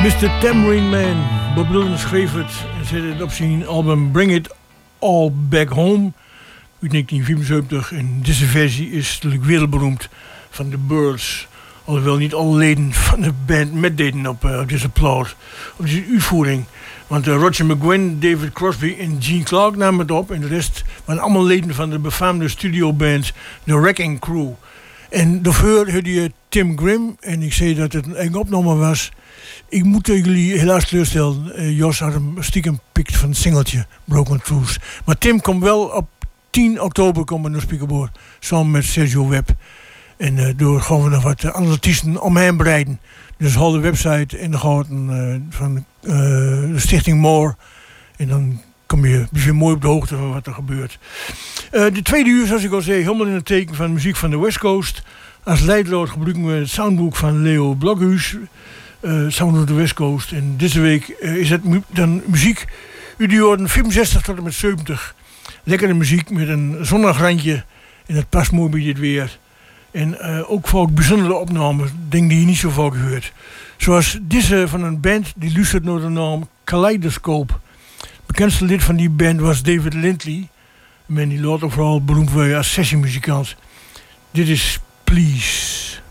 Mr. Tambourine Man. Bob Dylan schreef het en zette het op zijn album Bring It All Back Home uit 1974. En deze versie is natuurlijk wereldberoemd van de Byrds. Alhoewel niet alle leden van de band meededen op deze plaat, op deze uitvoering. Want Roger McGuinn, David Crosby en Gene Clark namen het op. En de rest waren allemaal leden van de befaamde studioband The Wrecking Crew. En daarvoor hoorde je Tim Grimm. En ik zei dat het een eigen opname was. Ik moet jullie helaas teleurstellen. Jos had hem stiekem pikt van het singeltje Broken Truth. Maar Tim komt wel op 10 oktober naar Spiekerboord. Samen met Sergio Webb. En door gewoon nog wat andere artiesten omheen bereiden. Dus hou de website in de gaten van de Stichting More. En dan kom je weer mooi op de hoogte van wat er gebeurt. De tweede uur, zoals ik al zei, helemaal in het teken van muziek van de West Coast. Als leidraad gebruiken we het soundboek van Leo Blokhuis. Sound of the West Coast. En deze week is het dan muziek uit de jaren 65 tot en met 70. Lekkere muziek met een zonnig randje. En dat past mooi bij dit weer. En ook vaak bijzondere opnames, dingen die je niet zo vaak hoort. Zoals deze van een band die luistert naar de naam Kaleidoscope. Het bekendste lid van die band was David Lindley. En die later vooral beroemd werd als sessiemuzikant. Dit is Please.